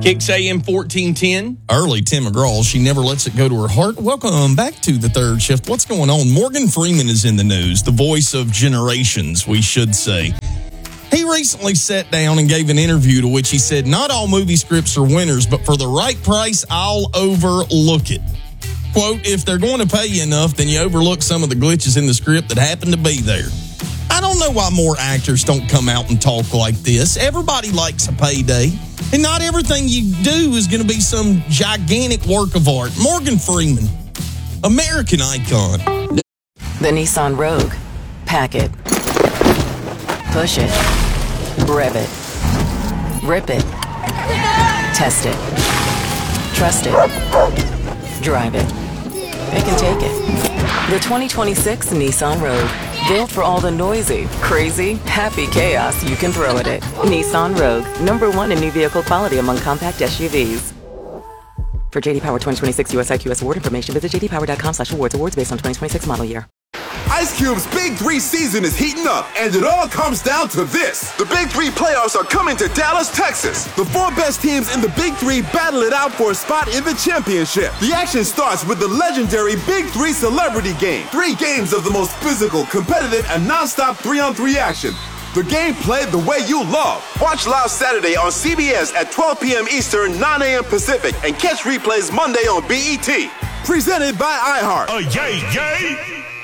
Kicks AM 1410. Early Tim McGraw, she never lets it go to her heart. Welcome back to the third shift. What's going on? Morgan Freeman is in the news, the voice of generations, we should say. He recently sat down and gave an interview to which he said, not all movie scripts are winners, but for the right price, I'll overlook it. Quote, if they're going to pay you enough, then you overlook some of the glitches in the script that happen to be there. I don't know why more actors don't come out and talk like this. Everybody likes a payday. And not everything you do is going to be some gigantic work of art. Morgan Freeman, American icon. The Nissan Rogue. Pack it. Push it. Rev it. Rip it. Test it. Trust it. Drive it. It can take it. The 2026 Nissan Rogue. Built for all the noisy, crazy, happy chaos you can throw at it. Nissan Rogue, #1 in new vehicle quality among compact SUVs. For JD Power 2026 US IQS award information, visit jdpower.com/awards. Awards based on 2026 model year. Ice Cube's Big 3 season is heating up, and it all comes down to this. The Big 3 playoffs are coming to Dallas, Texas. The 4 best teams in the Big 3 battle it out for a spot in the championship. The action starts with the legendary Big 3 Celebrity Game. 3 games of the most physical, competitive, and non-stop 3-on-3 action. The game played the way you love. Watch live Saturday on CBS at 12 p.m. Eastern, 9 a.m. Pacific, and catch replays Monday on BET. Presented by iHeart. Yay, yay!